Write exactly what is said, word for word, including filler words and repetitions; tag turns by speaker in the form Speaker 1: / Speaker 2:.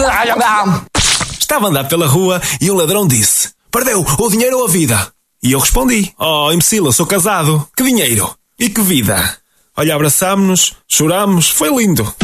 Speaker 1: Estava a andar pela rua e um ladrão disse: perdeu o dinheiro ou a vida? E eu respondi: oh, imbecil, eu sou casado. Que dinheiro? E que vida? Olha, abraçámos-nos, chorámos, foi lindo.